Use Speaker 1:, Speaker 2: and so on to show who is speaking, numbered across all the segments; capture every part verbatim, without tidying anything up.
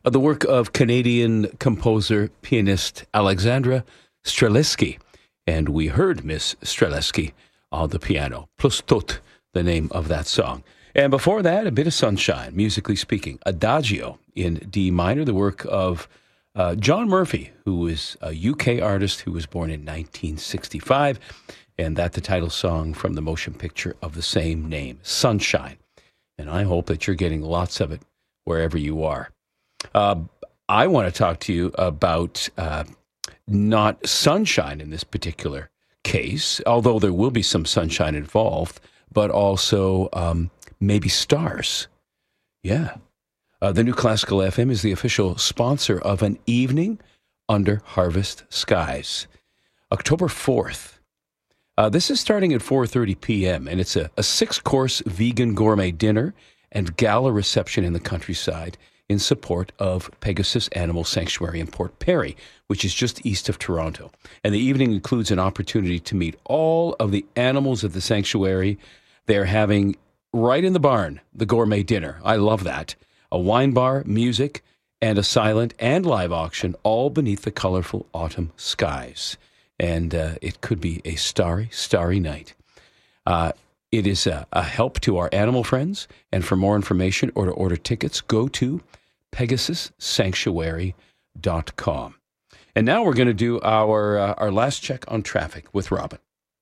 Speaker 1: uh, the work of Canadian composer, pianist Alexandra Streliski. And we heard Miss Streliski on the piano. Plus tout, the name of that song. And before that, a bit of sunshine, musically speaking. Adagio in D minor, the work of uh, John Murphy, who is a U K artist who was born in nineteen sixty-five. And that the title song from the motion picture of the same name, Sunshine. And I hope that you're getting lots of it wherever you are. Uh, I want to talk to you about uh, not sunshine in this particular case, although there will be some sunshine involved, but also um, maybe stars. Yeah. Uh, the New Classical F M is the official sponsor of an evening under harvest skies. October fourth. Uh, this is starting at four thirty p.m., and it's a, a six-course vegan gourmet dinner and gala reception in the countryside in support of Pegasus Animal Sanctuary in Port Perry, which is just east of Toronto. And the evening includes an opportunity to meet all of the animals of the sanctuary. They're having, right in the barn, the gourmet dinner. I love that. A wine bar, music, and a silent and live auction, all beneath the colorful autumn skies. And uh, it could be a starry, starry night. Uh, it is a, a help to our animal friends. And for more information or to order tickets, go to pegasus sanctuary dot com. And now we're going to do our uh, our last check on traffic with Robin.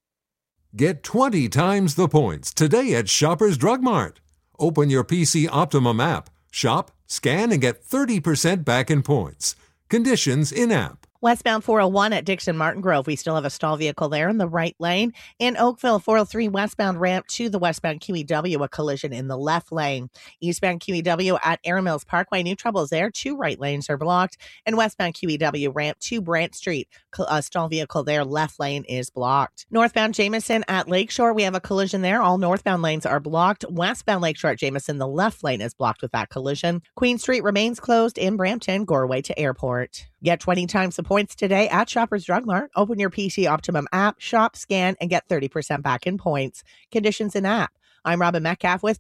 Speaker 2: Get twenty times the points today at Shoppers Drug Mart. Open your P C Optimum app, shop, scan, and get thirty percent back in points. Conditions in-app.
Speaker 3: Westbound four oh one at Dixon Martin Grove. We still have a stall vehicle there in the right lane. In Oakville, four oh three westbound ramp to the westbound Q E W, a collision in the left lane. Eastbound Q E W at Air Mills Parkway, new troubles there. Two right lanes are blocked. And westbound Q E W ramp to Brant Street, a stall vehicle there, left lane is blocked. Northbound Jameson at Lakeshore, we have a collision there. All northbound lanes are blocked. Westbound Lakeshore at Jameson, the left lane is blocked with that collision. Queen Street remains closed in Brampton, Goreway to Airport. Get twenty times the points today at Shoppers Drug Mart. Open your P C Optimum app, shop, scan, and get thirty percent back in points. Conditions in app. I'm Robin Metcalf with